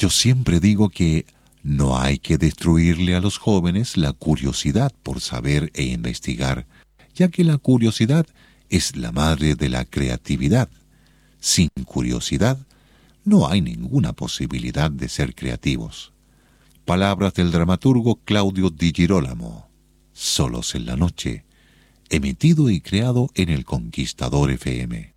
Yo siempre digo que no hay que destruirle a los jóvenes la curiosidad por saber e investigar, ya que la curiosidad es la madre de la creatividad. Sin curiosidad, no hay ninguna posibilidad de ser creativos. Palabras del dramaturgo Claudio Di Girolamo. Solos en la noche. Emitido y creado en El Conquistador FM.